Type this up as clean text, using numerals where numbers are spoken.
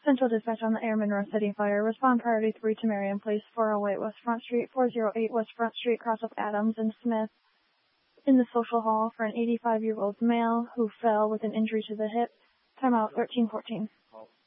Central Dispatch on the Air Monroe City Fire. Respond priority 3 to Marion Place, 408 West Front Street, 408 West Front Street, cross up Adams and Smith. In the social hall for an 85-year-old male who fell with an injury to the hip. Timeout 1314.